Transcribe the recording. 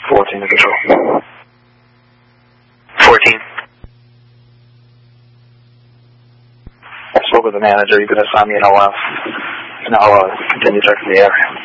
14 to control. 14. I spoke with the manager. You can assign me an OF, and I'll continue checking the area.